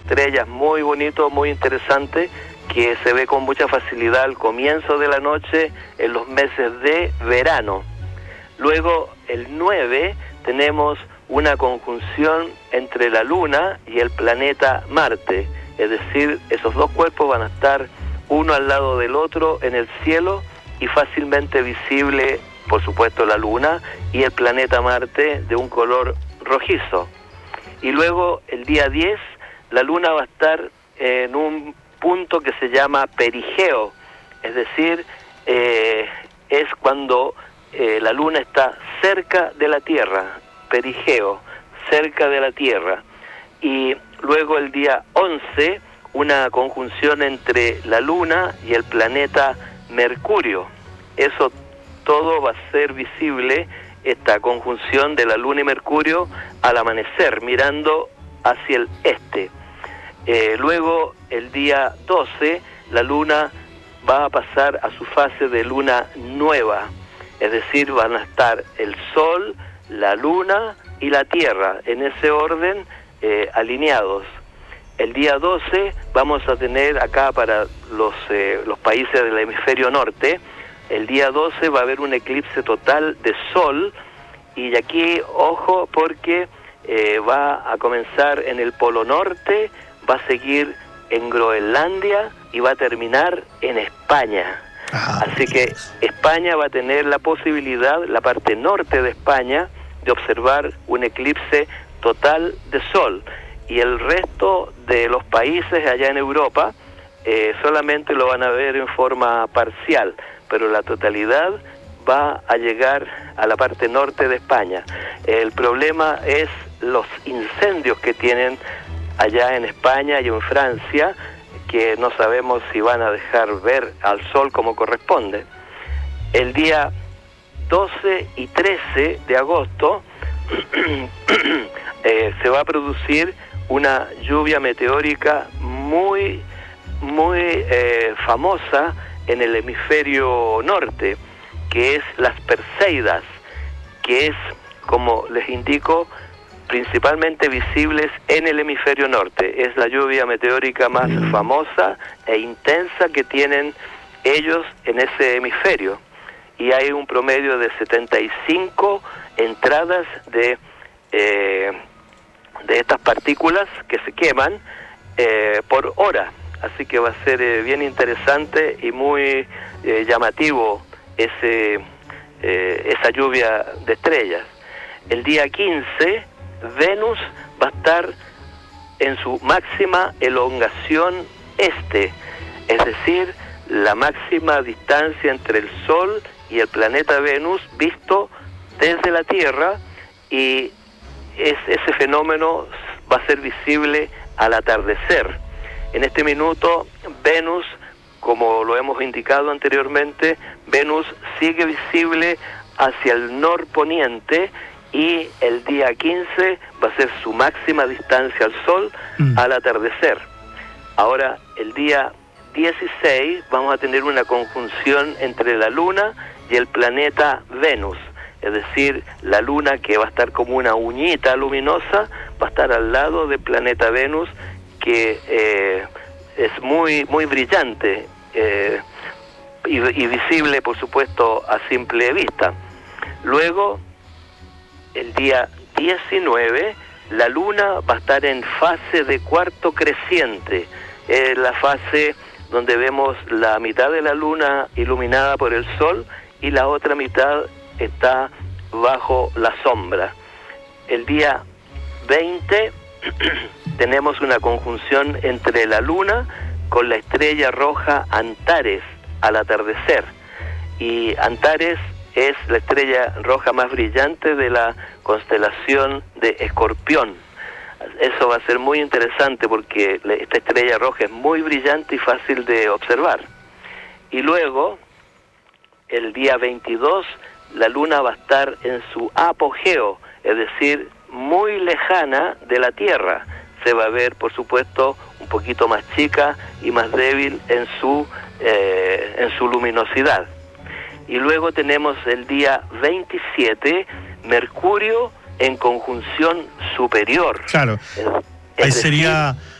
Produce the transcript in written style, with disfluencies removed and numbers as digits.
estrellas muy bonito, muy interesante, que se ve con mucha facilidad al comienzo de la noche en los meses de verano. Luego, el 9, tenemos una conjunción entre la Luna y el planeta Marte, es decir, esos dos cuerpos van a estar uno al lado del otro en el cielo y fácilmente visible, por supuesto, la Luna y el planeta Marte de un color rojizo. Y luego, el día 10, la Luna va a estar en un punto que se llama perigeo, es decir, es cuando la Luna está cerca de la Tierra, perigeo, cerca de la Tierra. Y luego el día 11, una conjunción entre la Luna y el planeta Mercurio. Eso todo va a ser visible, esta conjunción de la Luna y Mercurio, al amanecer, mirando hacia el este. Luego, el día 12, la Luna va a pasar a su fase de luna nueva, es decir, van a estar el Sol, la Luna y la Tierra, en ese orden, alineados. El día 12 vamos a tener acá para los países del hemisferio norte, el día 12 va a haber un eclipse total de Sol, y aquí, ojo, porque va a comenzar en el Polo Norte, va a seguir en Groenlandia y va a terminar en España. Así que España va a tener la posibilidad, la parte norte de España, de observar un eclipse total de Sol, y el resto de los países allá en Europa solamente lo van a ver en forma parcial, pero la totalidad va a llegar a la parte norte de España. El problema es los incendios que tienen allá en España y en Francia, que no sabemos si van a dejar ver al sol como corresponde. El día 12 y 13 de agosto se va a producir una lluvia meteórica muy famosa en el hemisferio norte, que es las Perseidas, que es, como les indico, principalmente visibles en el hemisferio norte. Es la lluvia meteórica más famosa e intensa que tienen ellos en ese hemisferio. Y hay un promedio de 75 entradas de estas partículas que se queman por hora. Así que va a ser bien interesante y muy llamativo esa lluvia de estrellas. El día 15, Venus va a estar en su máxima elongación este, es decir, la máxima distancia entre el Sol y el planeta Venus visto desde la Tierra, y ese fenómeno va a ser visible al atardecer. En este minuto, Venus, como lo hemos indicado anteriormente, Venus sigue visible hacia el norponiente, y el día 15 va a ser su máxima distancia al Sol al atardecer. Ahora, el día 16 vamos a tener una conjunción entre la Luna y el planeta Venus, es decir, la Luna, que va a estar como una uñita luminosa, va a estar al lado del planeta Venus, que es muy brillante y visible, por supuesto, a simple vista. Luego, el día 19, la Luna va a estar en fase de cuarto creciente, la fase donde vemos la mitad de la Luna iluminada por el Sol y la otra mitad está bajo la sombra. El día 20 tenemos una conjunción entre la Luna con la estrella roja Antares al atardecer, y Antares es la estrella roja más brillante de la constelación de Escorpión. Eso va a ser muy interesante porque esta estrella roja es muy brillante y fácil de observar. Y luego, el día 22, la Luna va a estar en su apogeo, es decir, muy lejana de la Tierra. Se va a ver, por supuesto, un poquito más chica y más débil en su luminosidad. Y luego tenemos el día 27, Mercurio en conjunción superior. Claro. Ahí sería